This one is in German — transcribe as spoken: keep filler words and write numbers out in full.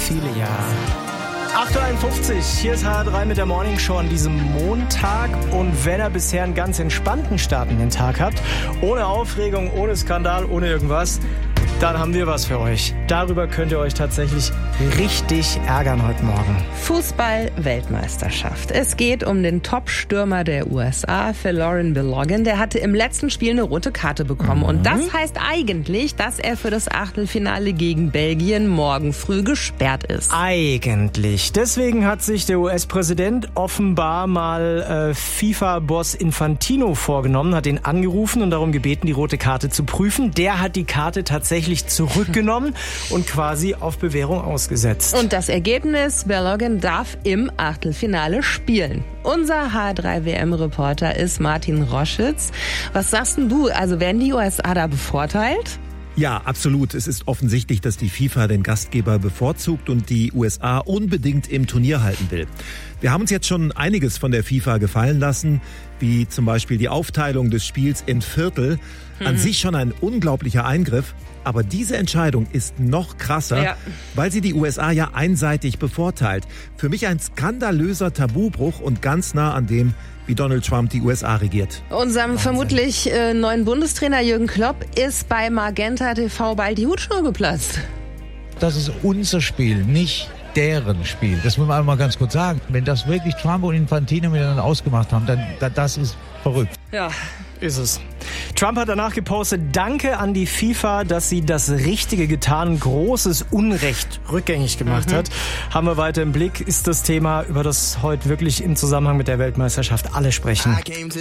viele ja. acht Uhr einundfünfzig, hier ist H drei mit der Morning Show an diesem Montag. Und wenn ihr bisher einen ganz entspannten Start in den Tag habt, ohne Aufregung, ohne Skandal, ohne irgendwas, dann haben wir was für euch. Darüber könnt ihr euch tatsächlich richtig ärgern heute Morgen. Fußball-Weltmeisterschaft. Es geht um den Top-Stürmer der U S A, Folarin Balogun. Der hatte im letzten Spiel eine rote Karte bekommen. Mhm. Und das heißt eigentlich, dass er für das Achtelfinale gegen Belgien morgen früh gesperrt ist. Eigentlich. Deswegen hat sich der U S-Präsident offenbar mal äh, FIFA-Boss Infantino vorgenommen, hat ihn angerufen und darum gebeten, die rote Karte zu prüfen. Der hat die Karte tatsächlich zurückgenommen und quasi auf Bewährung ausgesetzt. Und das Ergebnis, Balogun darf im Achtelfinale spielen. Unser H drei W M-Reporter ist Martin Roschitz. Was sagst denn du? Also werden die U S A da bevorteilt? Ja, absolut. Es ist offensichtlich, dass die FIFA den Gastgeber bevorzugt und die U S A unbedingt im Turnier halten will. Wir haben uns jetzt schon einiges von der FIFA gefallen lassen, wie zum Beispiel die Aufteilung des Spiels in Viertel. An mhm. sich schon ein unglaublicher Eingriff. Aber diese Entscheidung ist noch krasser, ja. weil sie die U S A ja einseitig bevorteilt. Für mich ein skandalöser Tabubruch und ganz nah an dem, wie Donald Trump die U S A regiert. Unserem Wahnsinn. vermutlich äh, neuen Bundestrainer Jürgen Klopp ist bei Magenta T V bald die Hutschnur geplatzt. Das ist unser Spiel, nicht deren Spiel. Das muss man einmal ganz kurz sagen. Wenn das wirklich Trump und Infantino miteinander ausgemacht haben, dann das ist verrückt. Ja, ist es. Trump hat danach gepostet, danke an die FIFA, dass sie das Richtige getan, großes Unrecht rückgängig gemacht mhm. hat. Haben wir weiter im Blick, ist das Thema, über das heute wirklich im Zusammenhang mit der Weltmeisterschaft alle sprechen.